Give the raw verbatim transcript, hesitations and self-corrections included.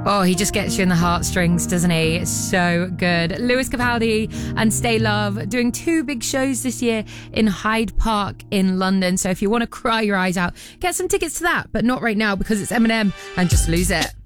Oh, he just gets you in the heartstrings, doesn't he? It's so good. Lewis Capaldi and Stay Love doing two big shows this year in Hyde Park in London. So if you want to cry your eyes out, get some tickets to that, but not right now because it's Eminem and Just Lose It.